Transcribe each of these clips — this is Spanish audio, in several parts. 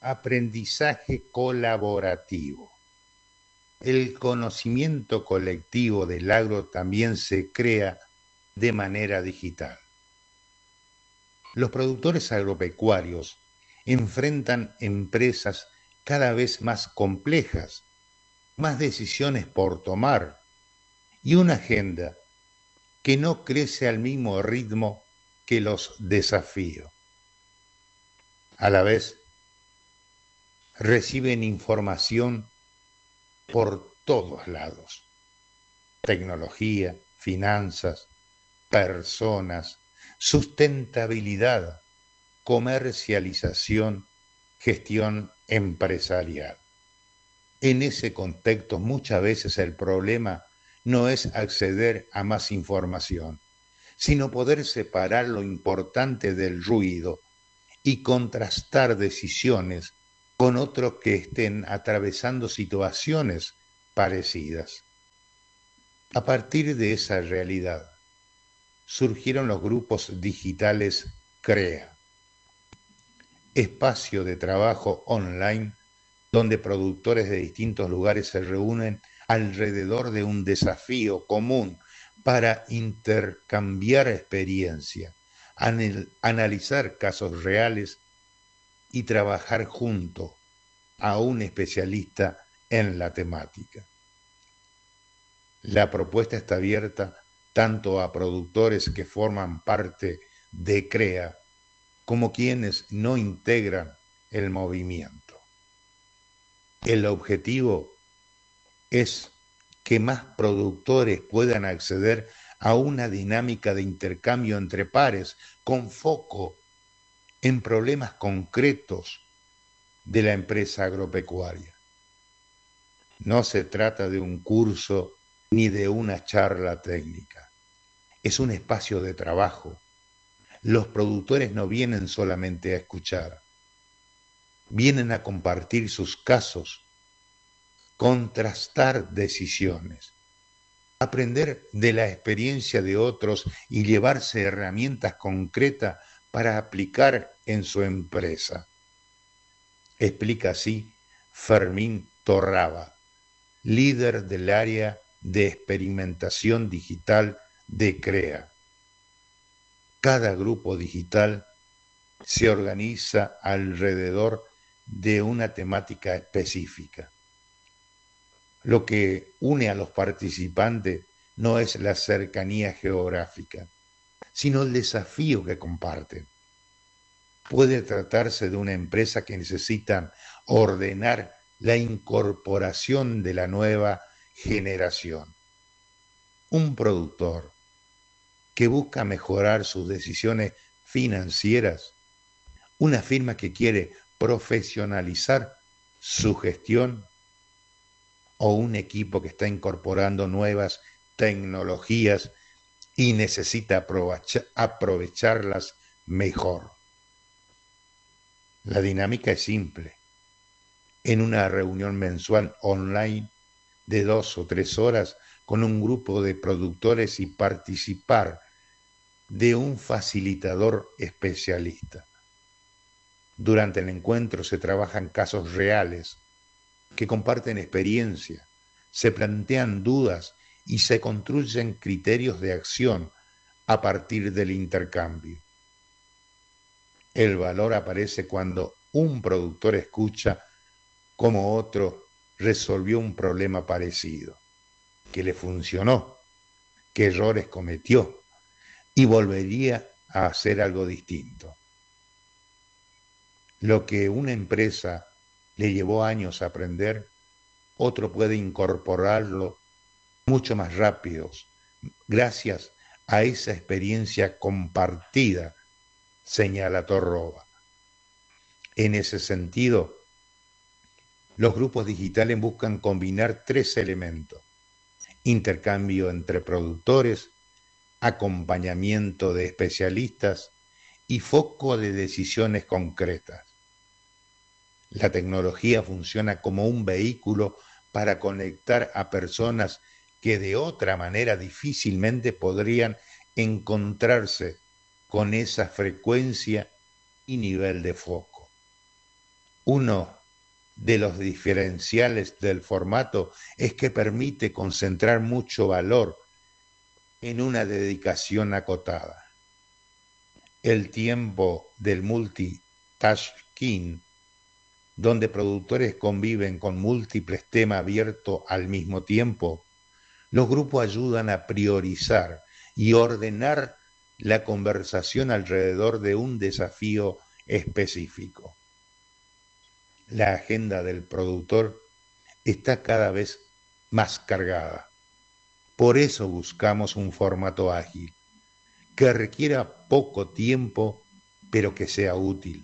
aprendizaje colaborativo. El conocimiento colectivo del agro también se crea de manera digital. Los productores agropecuarios enfrentan empresas cada vez más complejas, más decisiones por tomar y una agenda que no crece al mismo ritmo que los desafíos. A la vez, reciben información por todos lados: tecnología, finanzas, personas, sustentabilidad, comercialización, gestión empresarial. En ese contexto, muchas veces el problema no es acceder a más información, sino poder separar lo importante del ruido y contrastar decisiones con otros que estén atravesando situaciones parecidas. A partir de esa realidad, surgieron los grupos digitales CREA, espacio de trabajo online donde productores de distintos lugares se reúnen alrededor de un desafío común para intercambiar experiencia, analizar casos reales y trabajar junto a un especialista en la temática. La propuesta está abierta tanto a productores que forman parte de CREA como quienes no integran el movimiento. El objetivo es que más productores puedan acceder a una dinámica de intercambio entre pares con foco en problemas concretos de la empresa agropecuaria. No se trata de un curso ni de una charla técnica. Es un espacio de trabajo. Los productores no vienen solamente a escuchar, vienen a compartir sus casos, contrastar decisiones, aprender de la experiencia de otros y llevarse herramientas concretas para aplicar en su empresa. Explica así Fermín Torraba, líder del área de experimentación digital de CREA. Cada grupo digital se organiza alrededor de una temática específica. Lo que une a los participantes no es la cercanía geográfica, sino el desafío que comparten. Puede tratarse de una empresa que necesita ordenar la incorporación de la nueva generación. Un productor que busca mejorar sus decisiones financieras, una firma que quiere profesionalizar su gestión o un equipo que está incorporando nuevas tecnologías y necesita aprovecharlas mejor. La dinámica es simple. En una reunión mensual online de 2 o 3 horas con un grupo de productores y participar de un facilitador especialista. Durante el encuentro se trabajan casos reales que comparten experiencia, se plantean dudas y se construyen criterios de acción a partir del intercambio. El valor aparece cuando un productor escucha cómo otro resolvió un problema parecido, que le funcionó, qué errores cometió y volvería a hacer algo distinto. Lo que una empresa le llevó años a aprender, otro puede incorporarlo mucho más rápido, gracias a esa experiencia compartida, señala Torroba. En ese sentido, los grupos digitales buscan combinar 3 elementos: intercambio entre productores, acompañamiento de especialistas y foco de decisiones concretas. La tecnología funciona como un vehículo para conectar a personas que de otra manera difícilmente podrían encontrarse con esa frecuencia y nivel de foco. Uno de los diferenciales del formato es que permite concentrar mucho valor en una dedicación acotada. El tiempo del multitasking, donde productores conviven con múltiples temas abiertos al mismo tiempo, los grupos ayudan a priorizar y ordenar la conversación alrededor de un desafío específico. La agenda del productor está cada vez más cargada. Por eso buscamos un formato ágil, que requiera poco tiempo, pero que sea útil.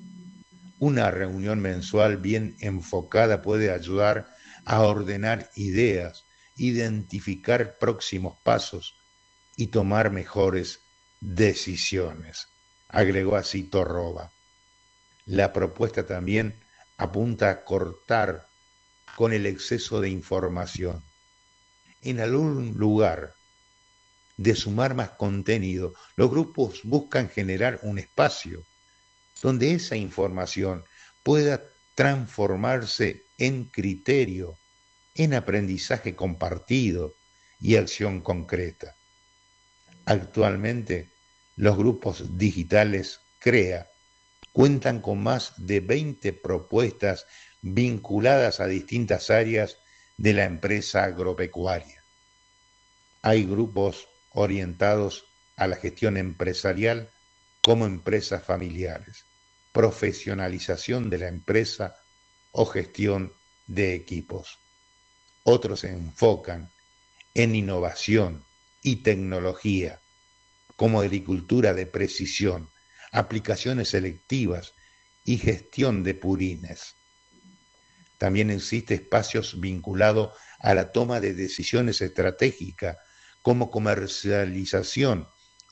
Una reunión mensual bien enfocada puede ayudar a ordenar ideas, identificar próximos pasos y tomar mejores decisiones, agregó así Torroba. La propuesta también apunta a cortar con el exceso de información. En algún lugar de sumar más contenido, los grupos buscan generar un espacio donde esa información pueda transformarse en criterio, en aprendizaje compartido y acción concreta. Actualmente, los grupos digitales CREA cuentan con más de 20 propuestas vinculadas a distintas áreas de la empresa agropecuaria. Hay grupos orientados a la gestión empresarial como empresas familiares, profesionalización de la empresa o gestión de equipos. Otros se enfocan en innovación y tecnología, como agricultura de precisión, aplicaciones selectivas y gestión de purines. También existen espacios vinculados a la toma de decisiones estratégicas, como comercialización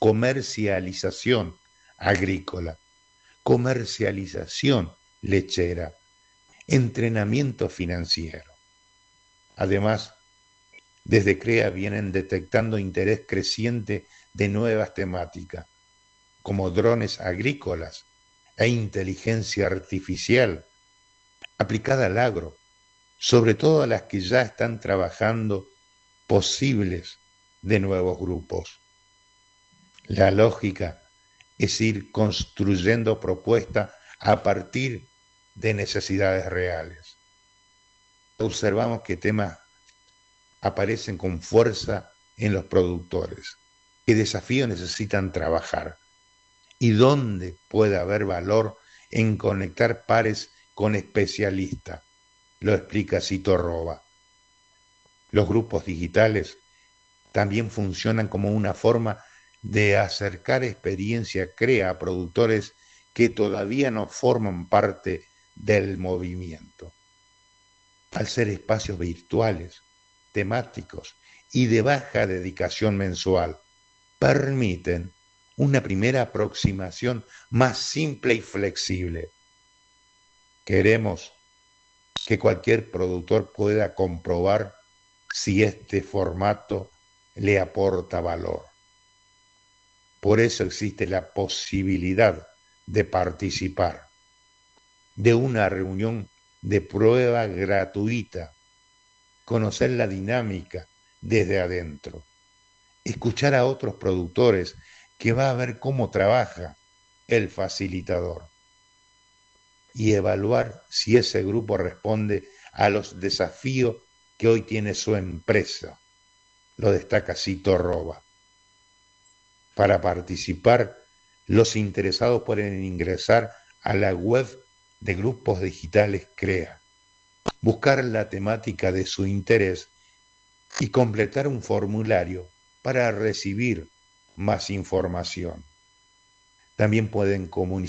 agrícola, comercialización lechera, entrenamiento financiero. Además, desde CREA vienen detectando interés creciente de nuevas temáticas, como drones agrícolas e inteligencia artificial aplicada al agro, sobre todo a las que ya están trabajando posibles de nuevos grupos. La lógica es ir construyendo propuestas a partir de necesidades reales. Observamos que temas aparecen con fuerza en los productores, qué desafíos necesitan trabajar y dónde puede haber valor en conectar pares con especialistas, lo explica Cito Roba. Los grupos digitales también funcionan como una forma de acercar experiencia CREA a productores que todavía no forman parte del movimiento. Al ser espacios virtuales, temáticos y de baja dedicación mensual, permiten una primera aproximación más simple y flexible. Queremos que cualquier productor pueda comprobar si este formato le aporta valor. Por eso existe la posibilidad de participar de una reunión de prueba gratuita, conocer la dinámica desde adentro, escuchar a otros productores que va a ver cómo trabaja el facilitador y evaluar si ese grupo responde a los desafíos que hoy tiene su empresa, lo destaca Cito Roba. Para participar, los interesados pueden ingresar a la web de Grupos Digitales CREA, buscar la temática de su interés y completar un formulario para recibir más información. También pueden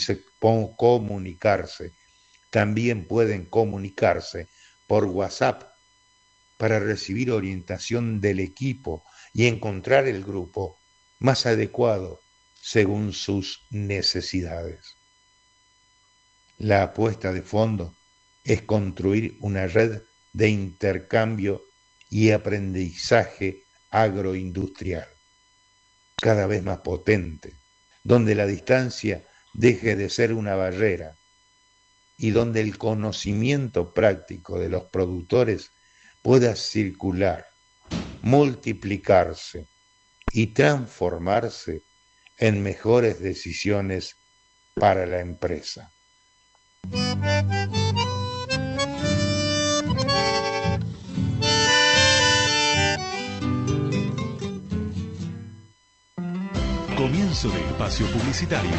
comunicarse por WhatsApp para recibir orientación del equipo y encontrar el grupo más adecuado según sus necesidades. La apuesta de fondo es construir una red de intercambio y aprendizaje agroindustrial, cada vez más potente, donde la distancia deje de ser una barrera y donde el conocimiento práctico de los productores pueda circular, multiplicarse y transformarse en mejores decisiones para la empresa. Comienzo de espacio publicitario.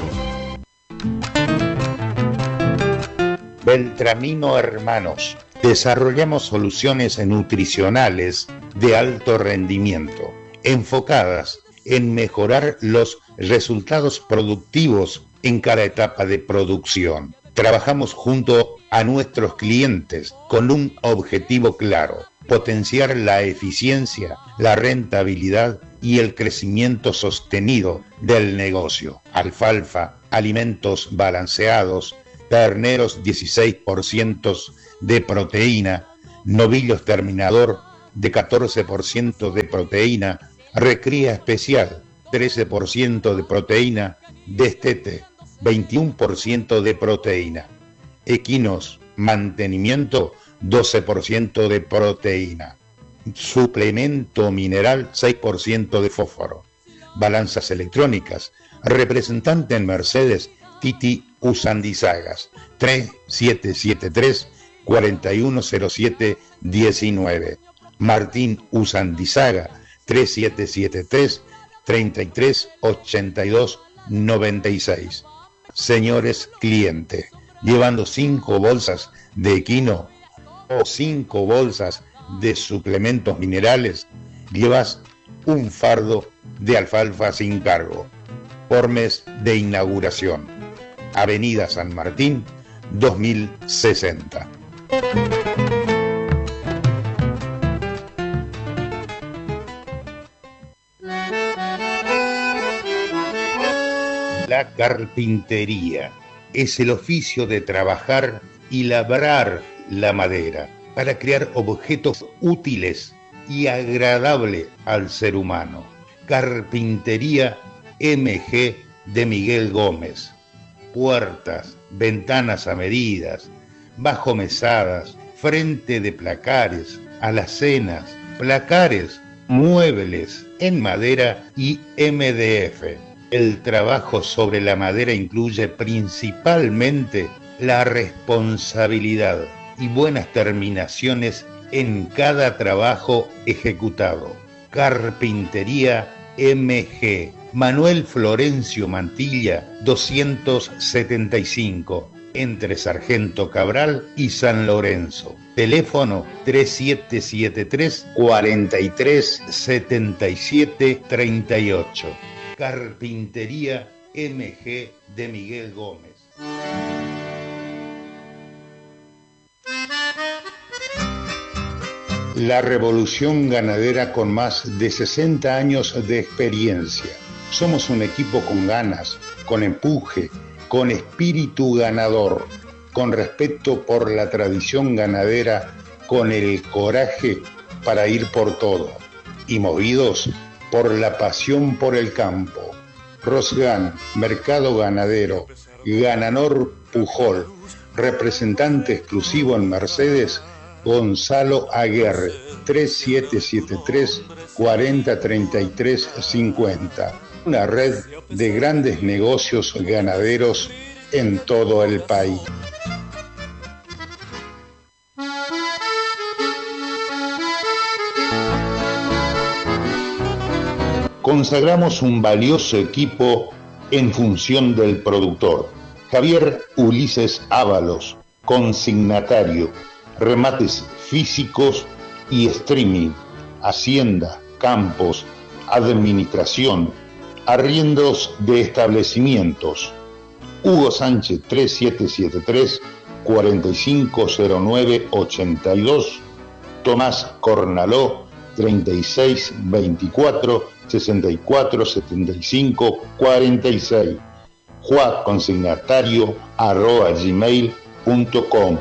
Beltramino Hermanos. Desarrollamos soluciones nutricionales de alto rendimiento, enfocadas en mejorar los resultados productivos en cada etapa de producción. Trabajamos junto a nuestros clientes con un objetivo claro: potenciar la eficiencia, la rentabilidad y el crecimiento sostenido del negocio. Alfalfa, alimentos balanceados, terneros 16% de proteína, novillos terminador de 14% de proteína, recría especial 13% de proteína, destete 21% de proteína, equinos mantenimiento 12% de proteína, suplemento mineral 6% de fósforo, balanzas electrónicas, representante en Mercedes Titi Usandizagas, 3773-4107-19, Martín Usandizaga, 3773-3382-96. Señores clientes, llevando 5 bolsas de equino o 5 bolsas de suplementos minerales, llevas un fardo de alfalfa sin cargo, por mes de inauguración. Avenida San Martín, 2060. La carpintería es el oficio de trabajar y labrar la madera para crear objetos útiles y agradables al ser humano. Carpintería MG de Miguel Gómez. Puertas, ventanas a medidas, bajomesadas, frente de placares, alacenas, placares, muebles en madera y MDF. El trabajo sobre la madera incluye principalmente la responsabilidad y buenas terminaciones en cada trabajo ejecutado. Carpintería MG, Manuel Florencio Mantilla, 275, entre Sargento Cabral y San Lorenzo. Teléfono 3773-437738. Carpintería MG de Miguel Gómez. La revolución ganadera con más de 60 años de experiencia. Somos un equipo con ganas, con empuje, con espíritu ganador, con respeto por la tradición ganadera, con el coraje para ir por todo y movidos por la pasión por el campo. Rosgan, Mercado Ganadero, Gananor Pujol, representante exclusivo en Mercedes, Gonzalo Aguerre, 3773-403350. Una red de grandes negocios ganaderos en todo el país. Consagramos un valioso equipo en función del productor. Javier Ulises Ábalos, consignatario, remates físicos y streaming, hacienda, campos, administración, arriendos de establecimientos. Hugo Sánchez 3773-450982, Tomás Cornaló 3624-647546, juaconsignatario@gmail.com,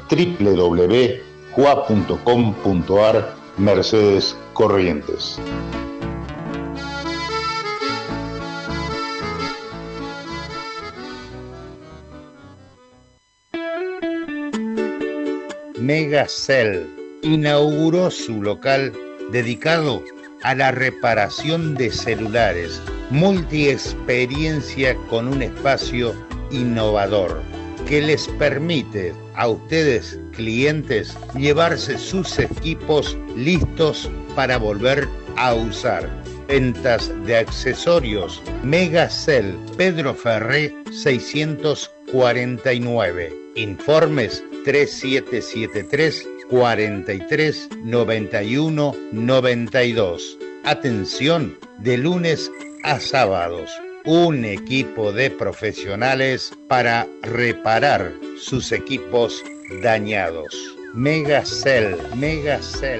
www.jua.com.ar, Mercedes Corrientes. Megacell inauguró su local dedicado a la reparación de celulares, multiexperiencia con un espacio innovador que les permite a ustedes, clientes, llevarse sus equipos listos para volver a usar. Ventas de accesorios. Megacell, Pedro Ferré 649. Informes 3773 43 91 92. Atención de lunes a sábados. Un equipo de profesionales para reparar sus equipos dañados. Megacell, Megacell.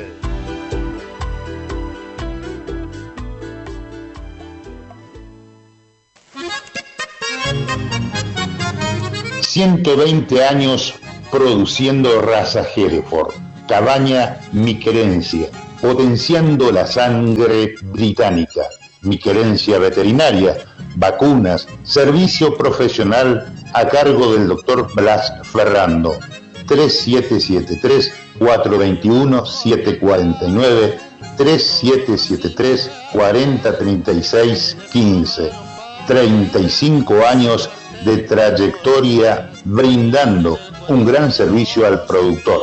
120 años produciendo raza Hereford. Cabaña Mi Querencia, potenciando la sangre británica. Mi Querencia Veterinaria, vacunas, servicio profesional a cargo del Dr. Blas Ferrando. 3773-421-749, 3773-4036-15. 35 años de trayectoria brindando un gran servicio al productor.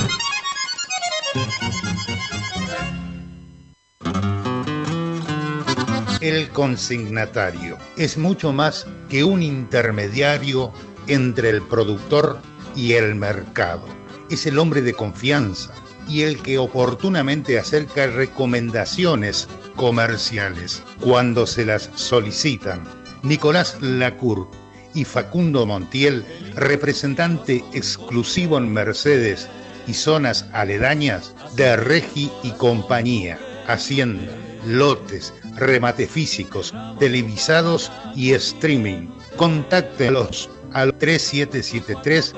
El consignatario es mucho más que un intermediario entre el productor y el mercado. Es el hombre de confianza y el que oportunamente acerca recomendaciones comerciales cuando se las solicitan. Nicolás Lacour y Facundo Montiel, representante exclusivo en Mercedes y zonas aledañas de Regi y Compañía, Hacienda, lotes, remate físicos, televisados y streaming. Contáctelos al 3773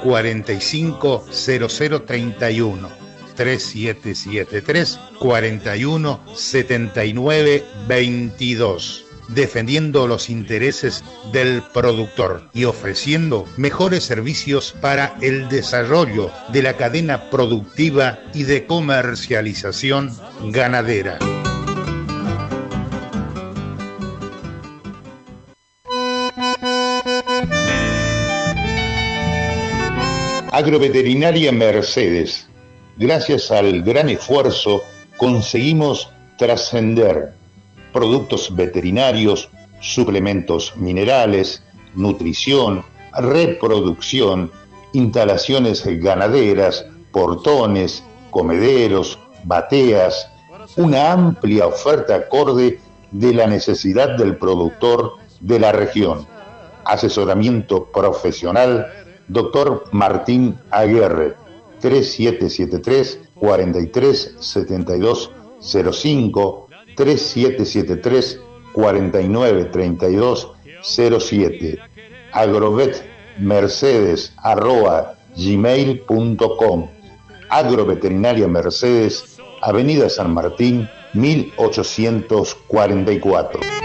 450031, 3773 41 79 22. Defendiendo los intereses del productor y ofreciendo mejores servicios para el desarrollo de la cadena productiva y de comercialización ganadera. Agroveterinaria Mercedes. Gracias al gran esfuerzo conseguimos trascender. Productos veterinarios, suplementos minerales, nutrición, reproducción, instalaciones ganaderas, portones, comederos, bateas, una amplia oferta acorde de la necesidad del productor de la región. Asesoramiento profesional, Dr. Martín Aguirre, 3773 43 72 05, 3773 49 32 07, agrovetmercedes@gmail.com. Agroveterinaria Mercedes, Avenida San Martín 1844.